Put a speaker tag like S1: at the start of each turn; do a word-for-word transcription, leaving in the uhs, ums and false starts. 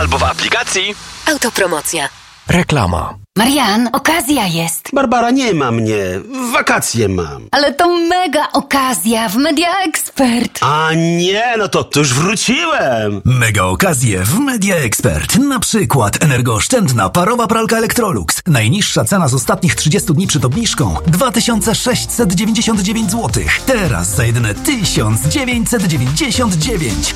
S1: albo w aplikacji.
S2: Autopromocja.
S3: Reklama.
S4: Marian, okazja jest.
S5: Barbara, nie ma mnie. Wakacje mam.
S4: Ale to mega okazja w Media Expert.
S5: A nie, no to, to już wróciłem.
S6: Mega okazje w Media Expert. Na przykład energooszczędna parowa pralka Electrolux. Najniższa cena z ostatnich trzydziestu dni przed obniżką dwa tysiące sześćset dziewięćdziesiąt dziewięć złotych. Teraz za jedyne tysiąc dziewięćset dziewięćdziesiąt dziewięć.